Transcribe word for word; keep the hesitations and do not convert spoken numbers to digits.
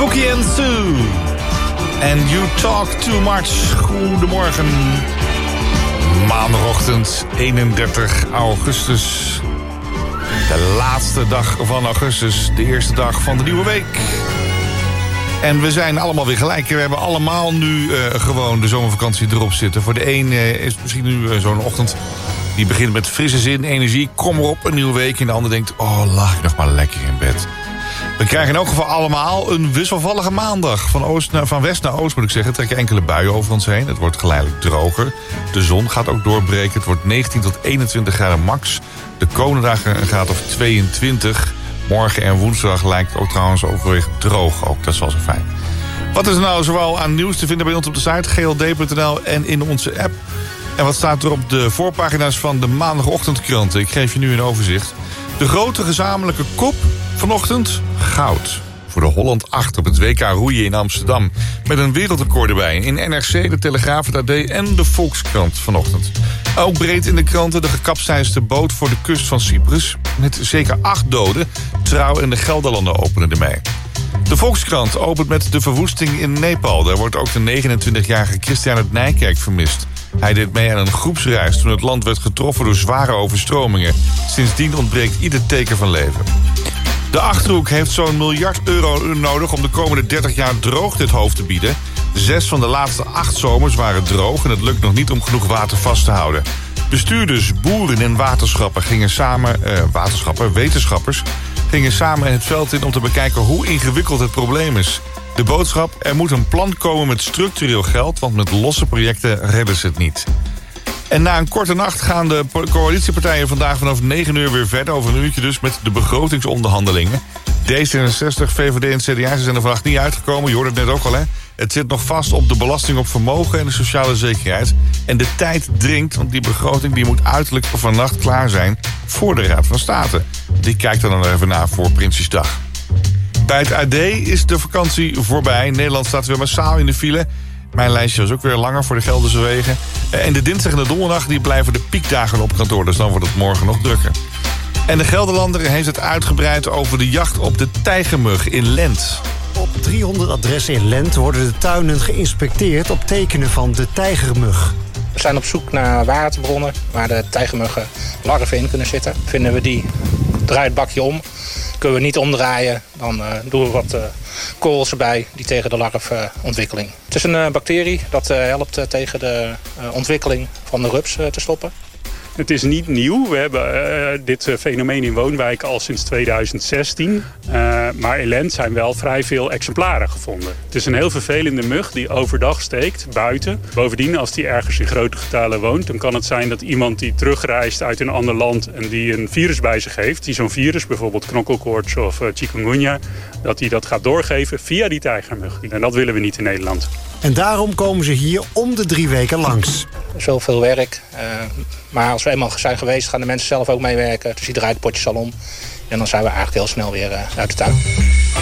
Bookie and Sue. And You Talk Too Much. Goedemorgen. Maandagochtend eenendertig augustus. De laatste dag van augustus. De eerste dag van de nieuwe week. En we zijn allemaal weer gelijk. We hebben allemaal nu uh, gewoon de zomervakantie erop zitten. Voor de een uh, is misschien nu uh, zo'n ochtend die begint met frisse zin, energie. Kom erop, een nieuwe week. En de ander denkt, oh, lag ik nog maar lekker in bed. We krijgen in elk geval allemaal een wisselvallige maandag. Van, oost naar, van west naar oost moet ik zeggen. Trekken enkele buien over ons heen. Het wordt geleidelijk droger. De zon gaat ook doorbreken. Het wordt negentien tot eenentwintig graden max. De komende dagen een graad of tweeëntwintig. Morgen en woensdag lijkt het ook trouwens overwegend droog. Ook, dat is wel zo fijn. Wat is er nou zoal aan nieuws te vinden bij ons op de site g l d punt n l en in onze app? En wat staat er op de voorpagina's van de maandagochtendkranten? Ik geef je nu een overzicht. De grote gezamenlijke kop vanochtend: goud. Voor de Holland acht op het W K roeien in Amsterdam. Met een wereldrecord erbij. In N R C, de Telegraaf, het A D en de Volkskrant vanochtend. Ook breed in de kranten de gekapseisde boot voor de kust van Cyprus. Met zeker acht doden. Trouw en de Gelderlanden openen ermee. De Volkskrant opent met de verwoesting in Nepal. Daar wordt ook de negenentwintigjarige Christian uit Nijkerk vermist. Hij deed mee aan een groepsreis toen het land werd getroffen door zware overstromingen. Sindsdien ontbreekt ieder teken van leven. De Achterhoek heeft zo'n miljard euro nodig om de komende dertig jaar droog dit hoofd te bieden. Zes van de laatste acht zomers waren droog en het lukt nog niet om genoeg water vast te houden. Bestuurders, boeren en waterschappen gingen samen, eh, waterschappen, wetenschappers gingen samen het veld in om te bekijken hoe ingewikkeld het probleem is. De boodschap: er moet een plan komen met structureel geld, want met losse projecten redden ze het niet. En na een korte nacht gaan de coalitiepartijen vandaag vanaf negen uur weer verder, over een uurtje dus, met de begrotingsonderhandelingen. D zesenzestig, V V D en C D A zijn er vannacht niet uitgekomen, je hoorde het net ook al, hè. Het zit nog vast op de belasting op vermogen en de sociale zekerheid. En de tijd dringt, want die begroting die moet uiterlijk vannacht klaar zijn voor de Raad van State. Die kijkt er dan even naar voor Prinsjesdag. Bij het A D is de vakantie voorbij. Nederland staat weer massaal in de file. Mijn lijstje was ook weer langer voor de Gelderse wegen. En de dinsdag en de donderdag die blijven de piekdagen op kantoor. Dus dan wordt het morgen nog drukker. En de Gelderlander heeft het uitgebreid over de jacht op de tijgermug in Lent. Op driehonderd adressen in Lent worden de tuinen geïnspecteerd op tekenen van de tijgermug. We zijn op zoek naar waterbronnen waar de tijgermuggen larven in kunnen zitten. Vinden we die, draai het bakje om. Kunnen we niet omdraaien, dan uh, doen we wat uh, korrels erbij die tegen de larfontwikkeling. Uh, het is een uh, bacterie dat uh, helpt uh, tegen de uh, ontwikkeling van de rups uh, te stoppen. Het is niet nieuw. We hebben uh, dit uh, fenomeen in woonwijken al sinds tweeduizend zestien. Uh, maar in Lent zijn wel vrij veel exemplaren gevonden. Het is een heel vervelende mug die overdag steekt, buiten. Bovendien, als die ergens in grote getalen woont, dan kan het zijn dat iemand die terugreist uit een ander land en die een virus bij zich heeft, die zo'n virus, bijvoorbeeld knokkelkoorts of uh, chikungunya, dat die dat gaat doorgeven via die tijgermug. En dat willen we niet in Nederland. En daarom komen ze hier om de drie weken langs. Zoveel werk. Uh, maar als we eenmaal zijn geweest, gaan de mensen zelf ook meewerken. Dus die draait het potje al om. En dan zijn we eigenlijk heel snel weer uh, uit de tuin.